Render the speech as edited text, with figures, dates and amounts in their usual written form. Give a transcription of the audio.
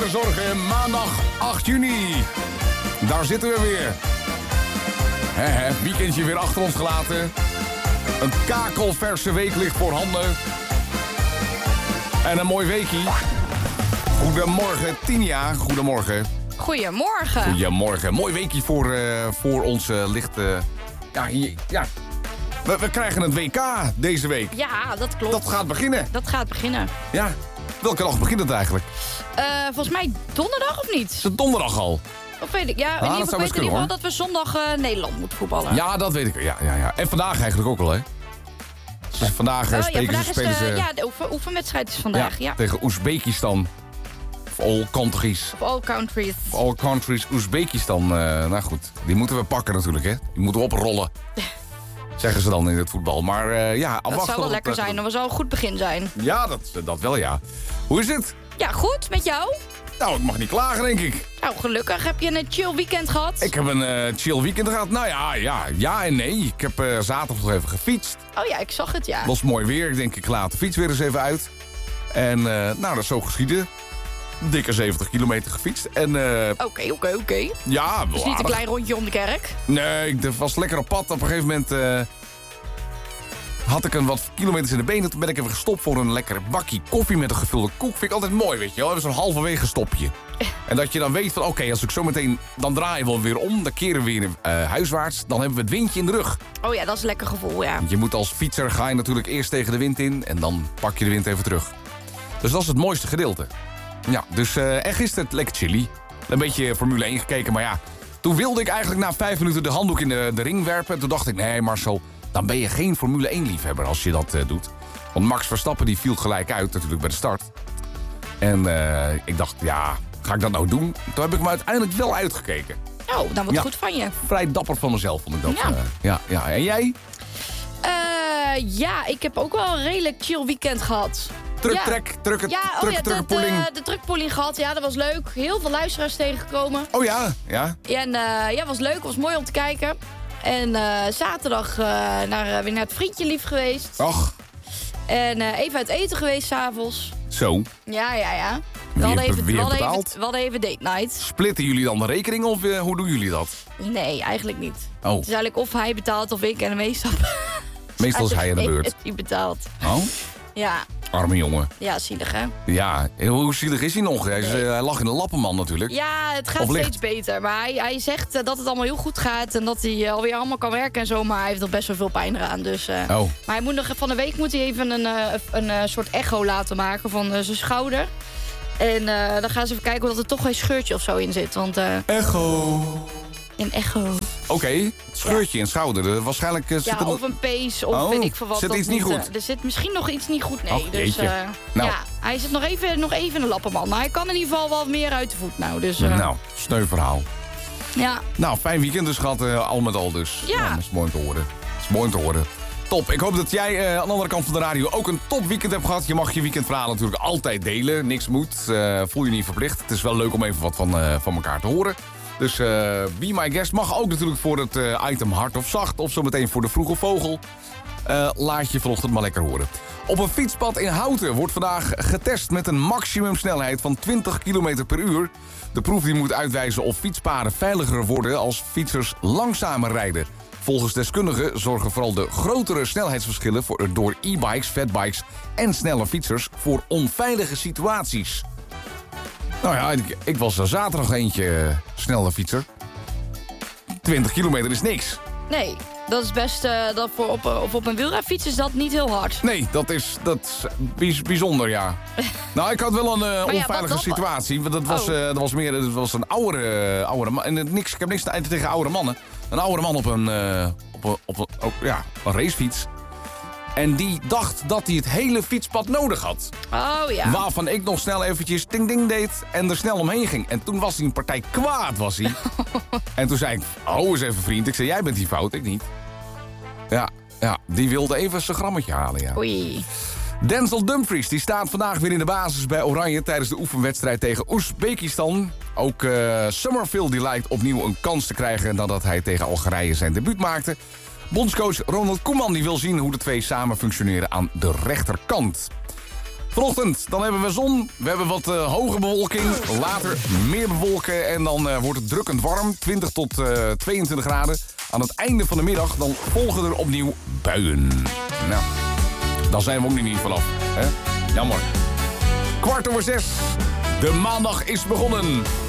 Zorgen, maandag 8 juni. Daar zitten we weer. Weekendje weer achter ons gelaten. Een kakelverse week ligt voor handen. En een mooi weekie. Goedemorgen, Tinia. Goedemorgen. Goedemorgen. Goedemorgen. Mooi weekie voor ons ligt... We krijgen een WK deze week. Ja, dat klopt. Dat gaat beginnen. Ja. Welke dag begint het eigenlijk? Volgens mij donderdag of niet? Is het donderdag al? Of weet ik. Ja, in ieder geval dat we zondag Nederland moeten voetballen. Ja, dat weet ik. Ja. En vandaag eigenlijk ook al, hè? Dus vandaag spelen ze... Ja, de oefenwedstrijd is vandaag, ja. Tegen Oezbekistan. Of all countries. Of all countries, Oezbekistan. Nou goed, die moeten we pakken natuurlijk, hè? Die moeten we oprollen. Zeggen ze dan in het voetbal. Maar afwachten. Dat zou wel lekker zijn. Dat zou een goed begin zijn. Ja, dat wel, ja. Hoe is het? Ja, goed. Met jou? Nou, ik mag niet klagen, denk ik. Nou, gelukkig. Heb je een chill weekend gehad? Ik heb een chill weekend gehad. Nou ja en nee. Ik heb zaterdag nog even gefietst. Oh ja, ik zag het, ja. Het was mooi weer. Ik denk, ik laat de fiets weer eens even uit. En dat is zo geschieden. Dikke 70 kilometer gefietst. En Oké. Ja, dus niet een klein rondje om de kerk? Nee, ik was lekker op pad. Op een gegeven moment had ik een wat kilometers in de benen. Toen ben ik even gestopt voor een lekker bakje koffie met een gevulde koek. Vind ik altijd mooi, weet je wel. Zo'n halverwege stopje. En dat je dan weet van, oké, als ik zo meteen... Dan draaien we weer om, dan keren we weer huiswaarts. Dan hebben we het windje in de rug. Oh ja, dat is een lekker gevoel, ja. Je moet als fietser, ga je natuurlijk eerst tegen de wind in. En dan pak je de wind even terug. Dus dat is het mooiste gedeelte. Ja, dus en gisteren lekker chilly. Een beetje Formule 1 gekeken, maar ja... Toen wilde ik eigenlijk na 5 minuten de handdoek in de ring werpen. Toen dacht ik, nee Marcel, dan ben je geen Formule 1 liefhebber als je dat doet. Want Max Verstappen die viel gelijk uit natuurlijk bij de start. En ik dacht, ja, ga ik dat nou doen? Toen heb ik me uiteindelijk wel uitgekeken. Oh, dan wordt goed van je. Vrij dapper van mezelf vond ik dat. Ja. En jij? Ja, ik heb ook wel een redelijk chill weekend gehad. Truckpooling. De truckpooling gehad, ja, dat was leuk. Heel veel luisteraars tegengekomen. Oh ja. En was leuk, was mooi om te kijken. En zaterdag weer naar het vriendje lief geweest. Och. En even uit eten geweest s'avonds. Zo. Ja. We hadden even date night. Splitten jullie dan de rekening of hoe doen jullie dat? Nee, eigenlijk niet. Oh. Het is eigenlijk of hij betaalt of ik. En meestal is hij aan de beurt. Die betaalt. Oh? Ja. Arme jongen. Ja, zielig hè? Ja, hoe zielig is hij nog? Hij lag in de lappenman natuurlijk. Ja, het gaat steeds beter. Maar hij zegt dat het allemaal heel goed gaat. En dat hij alweer allemaal kan werken en zo. Maar hij heeft nog best wel veel pijn eraan. Dus, Maar hij moet van de week even een soort echo laten maken van zijn schouder. En dan gaan ze even kijken of er toch geen scheurtje of zo in zit. Want, echo. Een echo. Oké, scheurtje in schouder. Waarschijnlijk zit of een pees of weet ik veel wat. Zit iets niet goed? Er zit misschien nog iets niet goed, nee. Dus ja, hij zit nog even in de lappenman. Maar hij kan in ieder geval wel meer uit de voet nou. Dus, sneu verhaal. Ja. Nou, fijn weekend dus gehad, al met al dus. Ja. Dat is mooi om te horen. Top. Ik hoop dat jij aan de andere kant van de radio ook een top weekend hebt gehad. Je mag je weekendverhaal natuurlijk altijd delen. Niks moet. Voel je niet verplicht. Het is wel leuk om even wat van elkaar te horen. Dus Be My Guest mag ook natuurlijk voor het item hard of zacht. Of zometeen voor de vroege vogel. Laat je vanochtend maar lekker horen. Op een fietspad in Houten wordt vandaag getest met een maximumsnelheid van 20 km per uur. De proef die moet uitwijzen of fietspaden veiliger worden als fietsers langzamer rijden. Volgens deskundigen zorgen vooral de grotere snelheidsverschillen door e-bikes, fatbikes en snelle fietsers voor onveilige situaties. Nou ja, ik was zaterdag eentje snelle fietser. 20 kilometer is niks. Nee, dat is best... op een wielrenfiets is dat niet heel hard. Nee, dat is bijzonder, ja. Nou, ik had wel een onveilige situatie. Dat was een oude man. En ik heb niks tegen oude mannen. Een oude man op een racefiets. En die dacht dat hij het hele fietspad nodig had. Oh ja. Waarvan ik nog snel eventjes ding deed en er snel omheen ging. En toen was hij een partij kwaad, was hij. En toen zei ik, eens even vriend. Ik zei, jij bent die fout, ik niet. Ja, die wilde even zijn grammetje halen, ja. Oei. Denzel Dumfries die staat vandaag weer in de basis bij Oranje tijdens de oefenwedstrijd tegen Oezbekistan. Ook Summerfield die lijkt opnieuw een kans te krijgen nadat hij tegen Algerije zijn debuut maakte. Bondscoach Ronald Koeman die wil zien hoe de twee samen functioneren aan de rechterkant. Vanochtend, dan hebben we zon. We hebben wat hoge bewolking. Later meer bewolken. En dan wordt het drukkend warm. 20 tot 22 graden. Aan het einde van de middag, dan volgen er opnieuw buien. Nou, daar zijn we ook niet vanaf. Hè? Jammer. 5:15. De maandag is begonnen.